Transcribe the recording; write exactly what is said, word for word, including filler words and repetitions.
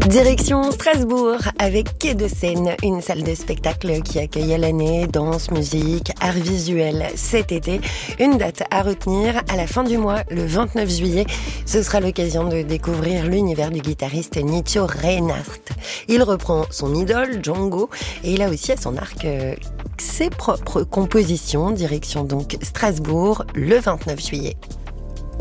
Direction Strasbourg avec Quai de Seine, une salle de spectacle qui accueille à l'année danse, musique, art visuel cet été. Une date à retenir à la fin du mois, le vingt-neuf juillet. Ce sera l'occasion de découvrir l'univers du guitariste Nico Reinhardt. Il reprend son idole, Django, et il a aussi à son arc euh, ses propres compositions. Direction donc Strasbourg le vingt-neuf juillet.